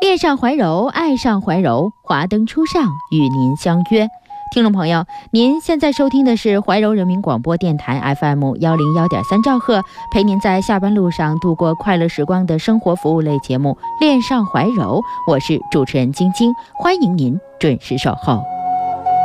恋上怀柔，爱上怀柔，华灯初上，与您相约。听众朋友，您现在收听的是怀柔人民广播电台 FM101.3兆赫，陪您在下班路上度过快乐时光的生活服务类节目《恋上怀柔》，我是主持人晶晶，欢迎您准时守候。